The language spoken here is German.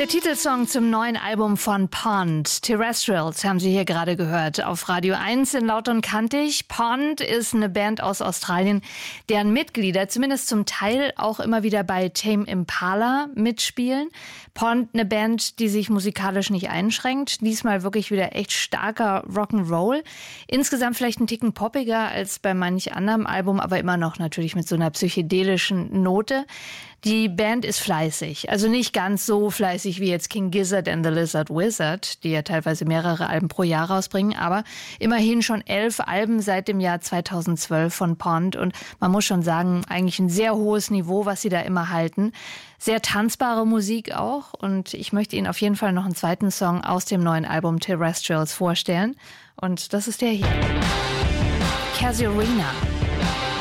Der Titelsong zum neuen Album von Pond, Terrestrials, haben Sie hier gerade gehört auf Radio 1 in Laut und Kantig. Pond ist eine Band aus Australien, deren Mitglieder zumindest zum Teil auch immer wieder bei Tame Impala mitspielen. Pond, eine Band, die sich musikalisch nicht einschränkt. Diesmal wirklich wieder echt starker Rock'n'Roll. Insgesamt vielleicht ein Ticken poppiger als bei manch anderem Album, aber immer noch natürlich mit so einer psychedelischen Note. Die Band ist fleißig, also nicht ganz so fleißig wie jetzt King Gizzard and the Lizard Wizard, die ja teilweise mehrere Alben pro Jahr rausbringen, aber immerhin schon 11 Alben seit dem Jahr 2012 von Pond und man muss schon sagen, eigentlich ein sehr hohes Niveau, was sie da immer halten. Sehr tanzbare Musik auch und ich möchte Ihnen auf jeden Fall noch einen zweiten Song aus dem neuen Album Terrestrials vorstellen und das ist der hier. Casuarina.